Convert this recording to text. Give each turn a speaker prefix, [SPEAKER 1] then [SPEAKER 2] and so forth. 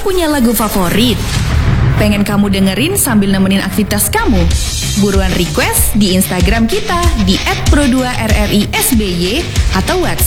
[SPEAKER 1] punya lagu favorit? Pengen kamu dengerin sambil nemenin aktivitas kamu? Buruan request di Instagram kita di @pro2rrisby atau WhatsApp